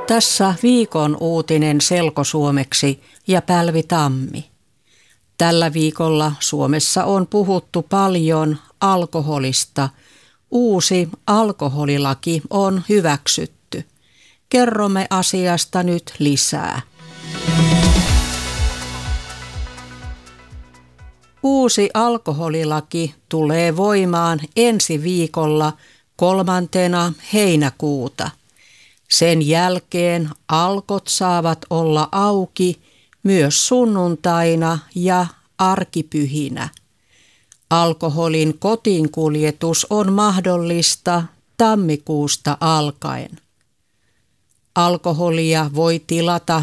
Tässä viikon uutinen selkosuomeksi ja Pälvi Tammi. Tällä viikolla Suomessa on puhuttu paljon alkoholista. Uusi alkoholilaki on hyväksytty. Kerromme asiasta nyt lisää. Uusi alkoholilaki tulee voimaan ensi viikolla 3. heinäkuuta. Sen jälkeen Alkot saavat olla auki myös sunnuntaina ja arkipyhinä. Alkoholin kotiinkuljetus on mahdollista tammikuusta alkaen. Alkoholia voi tilata